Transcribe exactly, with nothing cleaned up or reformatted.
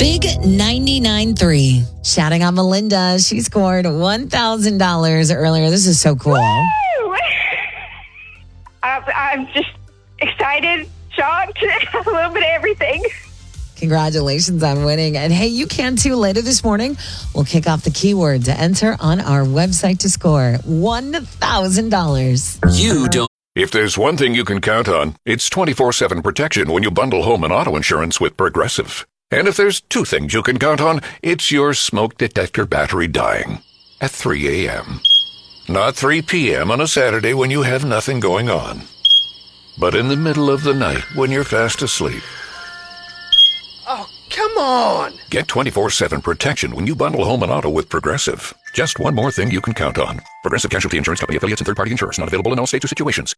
Big ninety-nine three. Shouting on Melinda. She scored one thousand dollars earlier. This is so cool. Woo! I'm, I'm just excited, shocked, a little bit of everything. Congratulations on winning. And hey, you can too. Later this morning, we'll kick off the keyword to enter on our website to score one thousand dollars. You don't. If there's one thing you can count on, it's twenty-four seven protection when you bundle home and auto insurance with Progressive. And if there's two things you can count on, it's your smoke detector battery dying at three a.m. Not three p.m. on a Saturday when you have nothing going on, but in the middle of the night when you're fast asleep. Oh, come on! Get twenty-four seven protection when you bundle home and auto with Progressive. Just one more thing you can count on. Progressive Casualty Insurance Company affiliates and third-party insurers not available in all states or situations.